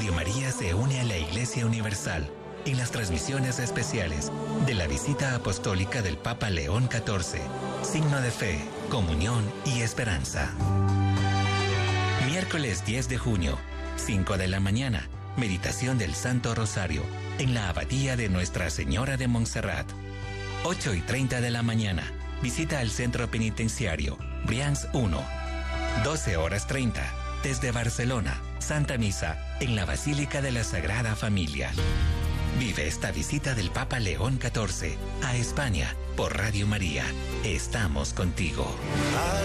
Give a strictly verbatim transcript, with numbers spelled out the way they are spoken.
Radio María se une a la Iglesia Universal en las transmisiones especiales de la visita apostólica del Papa León catorce, signo de fe, comunión y esperanza. Miércoles diez de junio, cinco de la mañana, meditación del Santo Rosario en la Abadía de Nuestra Señora de Montserrat. ocho y treinta de la mañana, visita al Centro Penitenciario Brians uno. doce horas treinta, desde Barcelona, Santa Misa en la Basílica de la Sagrada Familia. Vive esta visita del Papa León catorce a España por Radio María. Estamos contigo.